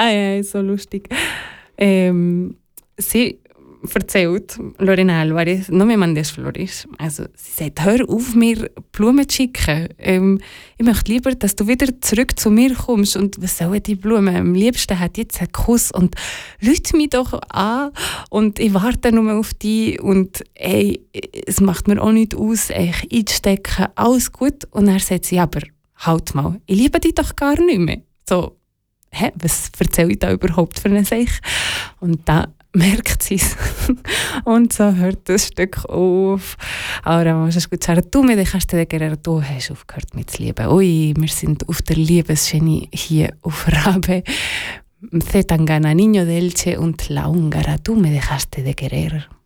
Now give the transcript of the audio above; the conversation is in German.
So lustig. Sie erzählt, Lorena Alvarez, no me mandes flores. Also, sie sagt, hör auf, mir Blumen zu schicken. Ich möchte lieber, dass du wieder zurück zu mir kommst. Und was sollen die Blumen? Am liebsten hat jetzt einen Kuss. Und rüt mich doch an. Und ich warte nur auf dich. Und es macht mir auch nichts aus, einzustecken. Alles gut. Und er sagt sie, aber halt mal, ich liebe dich doch gar nicht mehr. So, was erzähle ich da überhaupt für eine Sache? Und da merkt sie es. Und so hört das Stück auf. Ahora vamos a escuchar Tú me dejaste de querer. Du hast aufgehört mit zu lieben. Ui, wir sind auf der Liebesschiene hier auf Rabe. Z Tangana, Niño de Elche und La Húngara. Tú me dejaste de querer.